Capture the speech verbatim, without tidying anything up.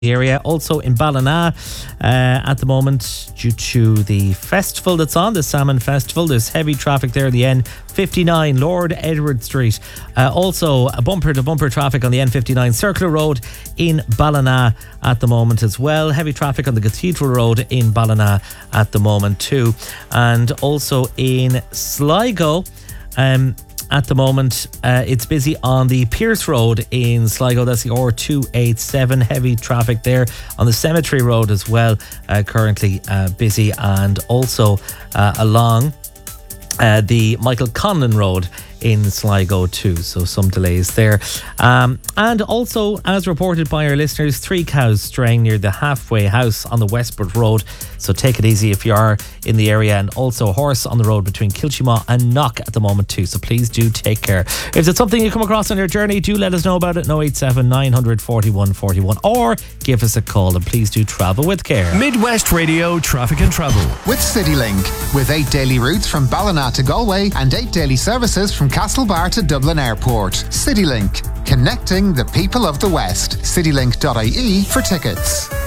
area. Also in Ballina uh, at the moment, due to the festival that's on, the Salmon Festival, there's heavy traffic there, the N fifty-nine Lord Edward Street. Uh, also a bumper to bumper traffic on the N fifty-nine Circular Road in Ballina at the moment as well. Heavy traffic on the Cathedral Road in Ballina at the moment too. And also in Sligo, um at the moment, uh, it's busy on the Pierce Road in Sligo. That's the R two eighty-seven. Heavy traffic there on the Cemetery Road as well. Uh, currently uh, busy, and also uh, along uh, the Michael Conlon Road in Sligo too. So some delays there. Um, and also, as reported by our listeners, three cows straying near the halfway house on the Westport Road. So take it easy if you are in the area. And also a horse on the road between Kilchima and Knock at the moment too. So please do take care. If it's something you come across on your journey, do let us know about it. oh eight seven, nine four one, four one, or give us a call, and please do travel with care. Midwest Radio Traffic and Travel with CityLink, with eight daily routes from Ballina to Galway and eight daily services from Castlebar to Dublin Airport. CityLink, connecting the people of the West. citylink dot I E for tickets.